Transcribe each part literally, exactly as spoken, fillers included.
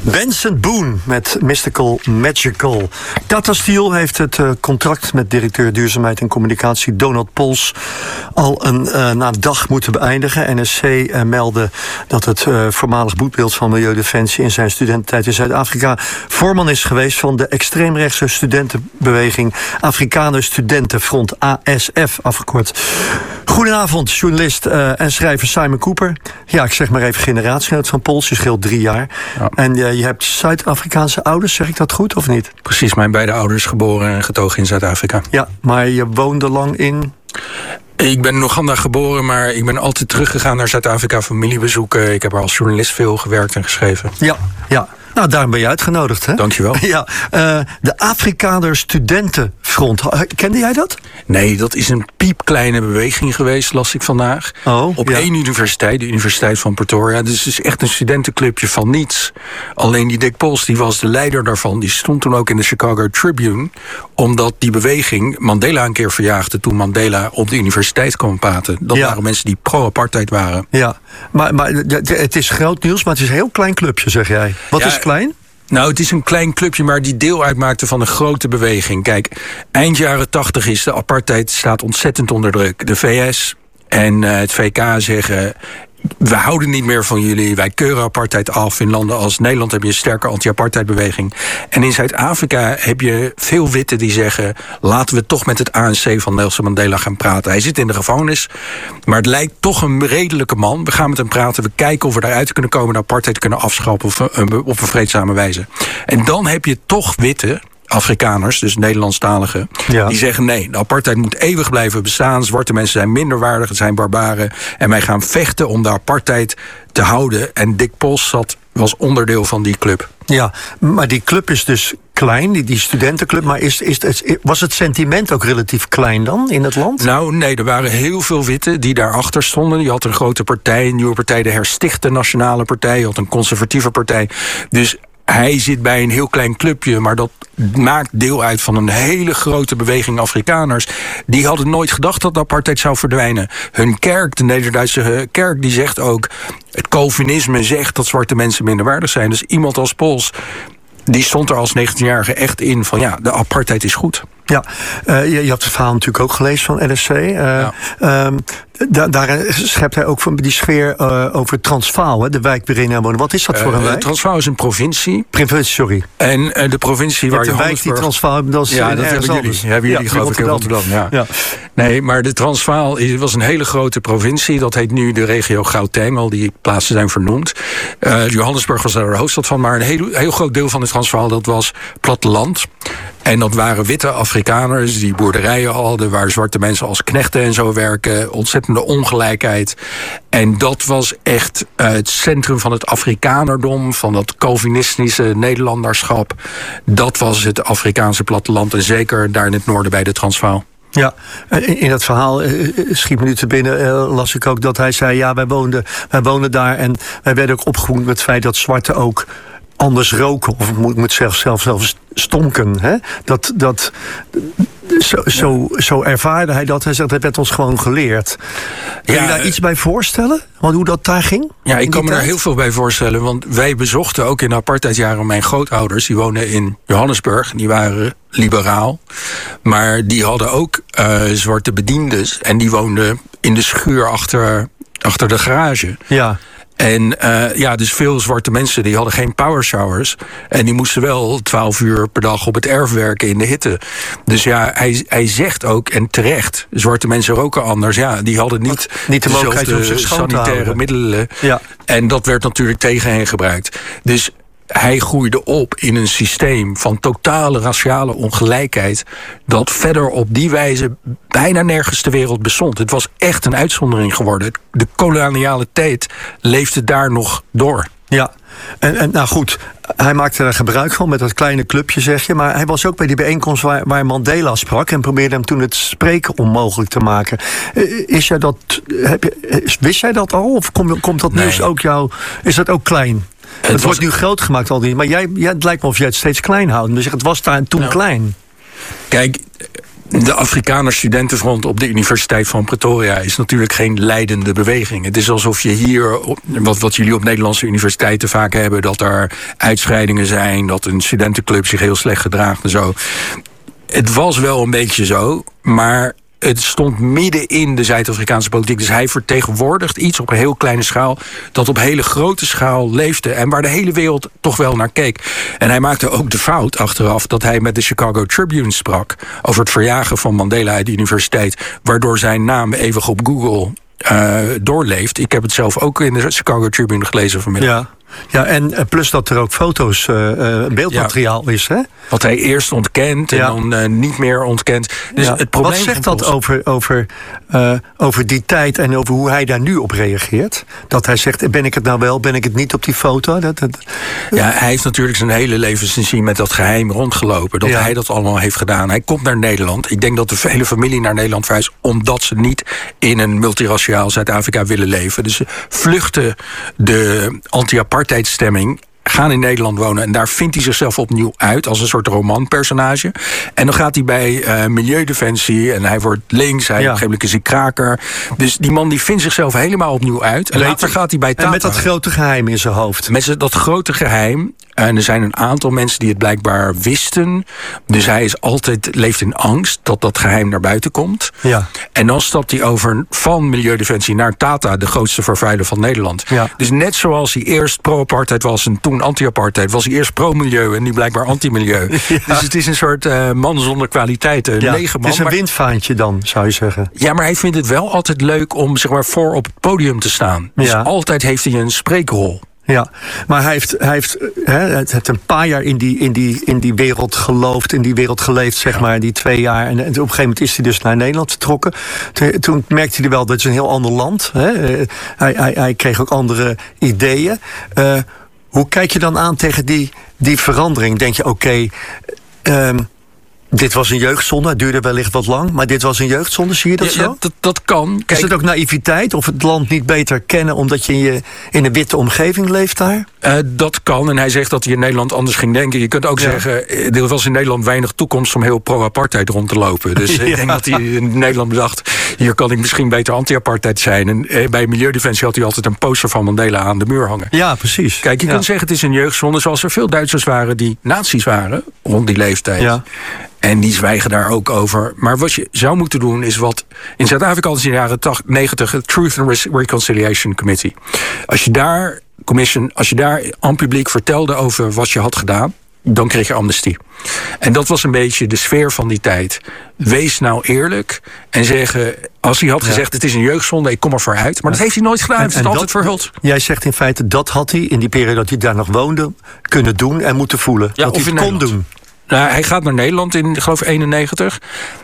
Benson Boone met Mystical Magical. Tata Steel heeft het uh, contract met directeur duurzaamheid en communicatie Donald Pols al een uh, na een dag moeten beëindigen. N S C uh, meldde dat het uh, voormalig boekbeeld van Milieudefensie in zijn studententijd in Zuid-Afrika voorman is geweest van de extreemrechtse studentenbeweging Afrikaner Studentenfront, A S F afgekort. Goedenavond, journalist uh, en schrijver Simon Cooper. Ja, ik zeg maar even generatiegenoot van Pols. Je scheelt drie jaar. Ja. En uh, je hebt Zuid-Afrikaanse ouders, zeg ik dat goed of niet? Precies, mijn beide ouders geboren en getogen in Zuid-Afrika. Ja, maar je woonde lang in... Ik ben in Oeganda geboren, maar ik ben altijd teruggegaan naar Zuid-Afrika, familiebezoeken. Ik heb er als journalist veel gewerkt en geschreven. Ja, ja. Nou, daarom ben je uitgenodigd, hè? Dankjewel. Ja, uh, de Afrikaner Studentenfront. Kende jij dat? Nee, dat is een piepkleine beweging geweest, las ik vandaag. Oh, op ja. één universiteit, de Universiteit van Pretoria. Dus het is echt een studentenclubje van niets. Alleen die Dick Pols, die was de leider daarvan. Die stond toen ook in de Chicago Tribune. Omdat die beweging Mandela een keer verjaagde toen Mandela op de universiteit kwam praten. Dat ja. waren mensen die pro-apartheid waren. Ja, maar, maar het is groot nieuws, maar het is een heel klein clubje, zeg jij. Wat ja, is klein? Nou, het is een klein clubje, maar die deel uitmaakte van een grote beweging. Kijk, eind jaren tachtig is de apartheid staat ontzettend onder druk. De V S en uh, het V K zeggen... we houden niet meer van jullie, wij keuren apartheid af. In landen als Nederland heb je een sterke anti-apartheidbeweging. En in Zuid-Afrika heb je veel witten die zeggen... laten we toch met het A N C van Nelson Mandela gaan praten. Hij zit in de gevangenis, maar het lijkt toch een redelijke man. We gaan met hem praten, we kijken of we eruit kunnen komen... de apartheid kunnen afschaffen op een, op een vreedzame wijze. En dan heb je toch witten... Afrikaners, dus Nederlandstaligen, ja. die zeggen nee, de apartheid moet eeuwig blijven bestaan. Zwarte mensen zijn minderwaardig, het zijn barbaren. En wij gaan vechten om de apartheid te houden. En Dick Pols zat, was onderdeel van die club. Ja, maar die club is dus klein, die, die studentenclub. Maar is, is, is, was het sentiment ook relatief klein dan in het land? Nou, nee, er waren heel veel witten die daarachter stonden. Je had een grote partij, een nieuwe partij, de Herstichte Nationale Partij. Je had een conservatieve partij. Dus hij zit bij een heel klein clubje, maar dat maakt deel uit van een hele grote beweging Afrikaners. Die hadden nooit gedacht dat de apartheid zou verdwijnen. Hun kerk, de Nederduitse kerk, die zegt ook... het Calvinisme zegt dat zwarte mensen minderwaardig zijn. Dus iemand als Pols, die stond er als negentienjarige echt in van ja, de apartheid is goed. Ja, uh, je, je hebt het verhaal natuurlijk ook gelezen van N S C. Uh, ja. um, da, daar schept hij ook van die sfeer uh, over Transvaal, hè, de wijk waarin hij woont. Wat is dat uh, voor een wijk? Transvaal is een provincie. Provincie, sorry. En uh, de provincie waar je de wijk die Transvaal hebben, dat is ja, dat hebben jullie. Anders. Hebben jullie, ja, geloof ik, in Rotterdam. Ja. Ja. Nee, maar de Transvaal was een hele grote provincie. Dat heet nu de regio Gauteng, al die plaatsen zijn vernoemd. Uh, Johannesburg was daar de hoofdstad van, maar een heel, heel groot deel van het Transvaal, dat was platteland. En dat waren witte Afrikaners die boerderijen hadden, waar zwarte mensen als knechten en zo werken. Ontzettende ongelijkheid. En dat was echt uh, het centrum van het Afrikanerdom, van dat Calvinistische Nederlanderschap. Dat was het Afrikaanse platteland en zeker daar in het noorden bij de Transvaal. Ja, in dat verhaal schiet me nu te binnen, las ik ook dat hij zei, ja, wij woonden, wij woonden daar en wij werden ook opgevoed met het feit dat zwarten ook anders roken, of moet, moet zelfs, zelfs, zelfs stonken. Hè? Dat, dat, zo, zo, zo ervaarde hij dat. Hij zegt, dat werd ons gewoon geleerd. Kun je ja, daar iets bij voorstellen? Want hoe dat daar ging? Ja, ik kan me daar heel veel bij voorstellen. Want wij bezochten ook in de apartheidjaren mijn grootouders. Die woonden in Johannesburg. Die waren liberaal. Maar die hadden ook uh, zwarte bediendes. En die woonden in de schuur achter, achter de garage. Ja. En uh, ja, dus veel zwarte mensen die hadden geen power showers. En die moesten wel twaalf uur per dag op het erf werken in de hitte. Dus ja, hij, hij zegt ook, en terecht, zwarte mensen roken anders. Ja, die hadden niet, niet de mogelijkheid om zich schoon te sanitaire houden. middelen. Ja. En dat werd natuurlijk tegen hen gebruikt. Dus hij groeide op in een systeem van totale raciale ongelijkheid, dat verder op die wijze bijna nergens ter wereld bestond. Het was echt een uitzondering geworden. De koloniale tijd leefde daar nog door. Ja, en, en nou goed, hij maakte er gebruik van met dat kleine clubje, zeg je. Maar hij was ook bij die bijeenkomst waar, waar Mandela sprak en probeerde hem toen het spreken onmogelijk te maken. Is jij dat, heb je, wist jij dat al? Of komt, komt dat nee. nieuws ook jou? Is dat ook klein? Het, het wordt was... nu groot gemaakt al die, maar jij, jij, het lijkt me of jij het steeds klein houdt. Dus het was daar toen nou, klein. Kijk, De Afrikaner Studentenfront op de Universiteit van Pretoria is natuurlijk geen leidende beweging. Het is alsof je hier, wat, wat jullie op Nederlandse universiteiten vaak hebben, dat er uitschrijdingen zijn, dat een studentenclub zich heel slecht gedraagt en zo. Het was wel een beetje zo, maar het stond midden in de Zuid-Afrikaanse politiek. Dus hij vertegenwoordigt iets op een heel kleine schaal, dat op hele grote schaal leefde en waar de hele wereld toch wel naar keek. En hij maakte ook de fout achteraf dat hij met de Chicago Tribune sprak over het verjagen van Mandela uit de universiteit, waardoor zijn naam eeuwig op Google uh, doorleeft. Ik heb het zelf ook in de Chicago Tribune gelezen vanmiddag. Ja. Ja, en plus dat er ook foto's, uh, beeldmateriaal ja. is, hè? Wat hij eerst ontkent en ja. dan uh, niet meer ontkent. Dus ja. het probleem Wat zegt dat Pols... over, over, uh, over die tijd en over hoe hij daar nu op reageert? Dat hij zegt, ben ik het nou wel, ben ik het niet op die foto? Dat, dat... Ja, hij heeft natuurlijk zijn hele leven sindsdien met dat geheim rondgelopen. Dat ja. hij dat allemaal heeft gedaan. Hij komt naar Nederland. Ik denk dat de hele familie naar Nederland verhuist omdat ze niet in een multiraciaal Zuid-Afrika willen leven. Dus ze vluchten de anti-apartheidstemming, gaan in Nederland wonen en daar vindt hij zichzelf opnieuw uit als een soort romanpersonage. En dan gaat hij bij uh, Milieudefensie en hij wordt links, hij ja. op een gegeven moment is hij kraker. Dus die man die vindt zichzelf helemaal opnieuw uit. En Weet later gaat hij bij Tata. En met dat grote geheim in zijn hoofd. Met dat grote geheim. En er zijn een aantal mensen die het blijkbaar wisten. Dus hij is altijd, leeft in angst dat dat geheim naar buiten komt. Ja. En dan stapt hij over van Milieudefensie naar Tata, de grootste vervuiler van Nederland. Ja. Dus net zoals hij eerst pro-apartheid was en toen anti-apartheid, was hij eerst pro-milieu en nu blijkbaar anti-milieu. Ja. Dus het is een soort uh, man zonder kwaliteiten. Ja, negen man, het is een maar... windvaantje dan, zou je zeggen. Ja, maar hij vindt het wel altijd leuk om zeg maar voor op het podium te staan. Dus ja. altijd heeft hij een spreekrol. Ja, maar hij heeft, hij heeft, hè, het heeft een paar jaar in die, in, die, in die wereld geloofd, in die wereld geleefd, zeg ja. maar, die twee jaar. En, en op een gegeven moment is hij dus naar Nederland vertrokken. Toen, toen merkte hij wel, dat is een heel ander land. Hè. Hij, hij, hij kreeg ook andere ideeën. Uh, hoe kijk je dan aan tegen die, die verandering? Denk je, oké, okay, um, dit was een jeugdzonde, het duurde wellicht wat lang, maar dit was een jeugdzonde, zie je dat ja, zo? Ja, dat, dat kan. Kijk, is het ook naïviteit of het land niet beter kennen omdat je in, je, in een witte omgeving leeft daar? Uh, dat kan, en hij zegt dat hij in Nederland anders ging denken. Je kunt ook ja. zeggen, er was in Nederland weinig toekomst om heel pro-apartheid rond te lopen. Dus ja. ik denk dat hij in Nederland bedacht, hier kan ik misschien beter anti-apartheid zijn. En uh, bij Milieudefensie had hij altijd een poster van Mandela aan de muur hangen. Ja, precies. Kijk, je ja. kunt zeggen het is een jeugdzonde, zoals er veel Duitsers waren die nazi's waren rond die leeftijd. Ja. En die zwijgen daar ook over. Maar wat je zou moeten doen is wat in Zuid-Afrika in de jaren negentig het Truth and Reconciliation Committee. Als je daar, commission, als je daar aan publiek vertelde over wat je had gedaan, dan kreeg je amnestie. En dat was een beetje de sfeer van die tijd. Wees nou eerlijk en zeggen, als hij had gezegd, ja. het is een jeugdzonde, ik kom er vooruit. Maar dat heeft hij nooit gedaan, hij heeft het altijd verhuld. Jij zegt in feite, dat had hij in die periode dat hij daar nog woonde kunnen doen en moeten voelen. Ja, dat hij het kon Nederland. doen. Nou, hij gaat naar Nederland in, ik geloof, eenennegentig.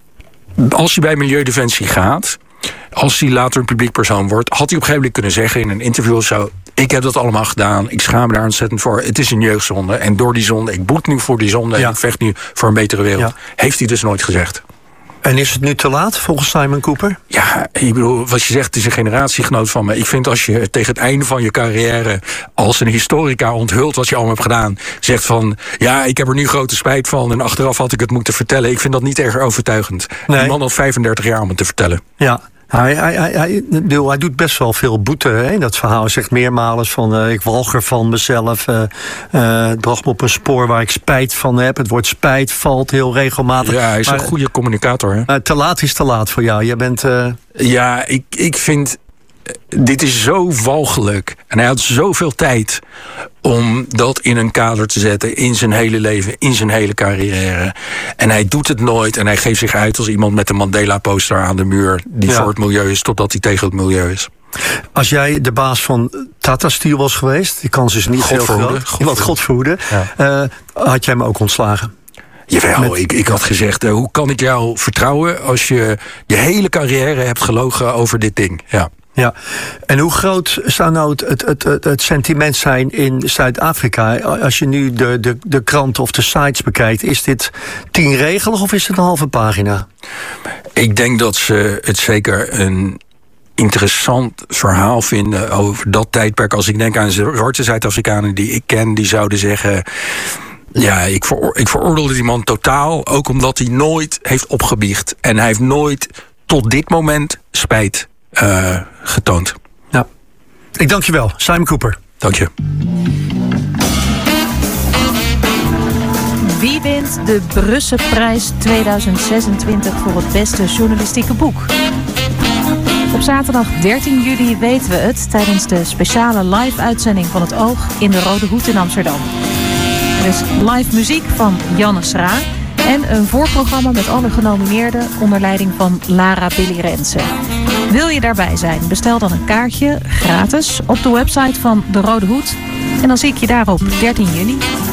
Als hij bij Milieudefensie gaat, als hij later een publiek persoon wordt, had hij op een gegeven moment kunnen zeggen in een interview of zo, ik heb dat allemaal gedaan, ik schaam me daar ontzettend voor, het is een jeugdzonde. En door die zonde, ik boet nu voor die zonde ja. en ik vecht nu voor een betere wereld. Ja. Heeft hij dus nooit gezegd. En is het nu te laat, volgens Simon Cooper? Ja, ik bedoel, wat je zegt, het is een generatiegenoot van me. Ik vind als je tegen het einde van je carrière als een historica onthult wat je allemaal hebt gedaan, zegt van, ja, ik heb er nu grote spijt van en achteraf had ik het moeten vertellen. Ik vind dat niet erg overtuigend. Nee. Die man had vijfendertig jaar om het te vertellen. Ja. Hij, hij, hij, hij, hij doet best wel veel boete. Hè? Dat verhaal hij zegt meermalen van uh, ik walger van mezelf. Uh, uh, het bracht me op een spoor waar ik spijt van heb. Het woord spijt valt heel regelmatig. Ja, hij is maar, een goede communicator. Hè? Uh, te laat is te laat voor jou. Jij bent... Uh... Ja, ik, ik vind... Dit is zo walgelijk. En hij had zoveel tijd om dat in een kader te zetten, in zijn hele leven, in zijn hele carrière. En hij doet het nooit en hij geeft zich uit als iemand met een Mandela-poster aan de muur die ja. voor het milieu is, totdat hij tegen het milieu is. Als jij de baas van Tata Steel was geweest, die kans is niet God heel verhoede, groot. God, God verhoede. Ja. Uh, had jij me ook ontslagen? Jawel, Met... ik, ik had gezegd, uh, hoe kan ik jou vertrouwen als je je hele carrière hebt gelogen over dit ding? Ja. Ja, en hoe groot zou nou het, het, het, het sentiment zijn in Zuid-Afrika? Als je nu de, de, de kranten of de sites bekijkt, is dit tienregelig of is het een halve pagina? Ik denk dat ze het zeker een interessant verhaal vinden over dat tijdperk. Als ik denk aan zwarte Zuid-Afrikanen die ik ken, die zouden zeggen, Ja, ik, veroor, ik veroordeel die man totaal. Ook omdat hij nooit heeft opgebiecht. En hij heeft nooit tot dit moment spijt uh, getoond. Ja. Ik dank je wel, Simon Cooper. Dank je. Wie wint de Brusselprijs tweeduizend zesentwintig voor het beste journalistieke boek? Op zaterdag dertien juli weten we het tijdens de speciale live-uitzending van het Oog in de Rode Hoed in Amsterdam. Er is live muziek van Janne Schra en een voorprogramma met alle genomineerden onder leiding van Lara Billy Rensen. Wil je daarbij zijn? Bestel dan een kaartje gratis op de website van de Rode Hoed en dan zie ik je daar op dertien juli.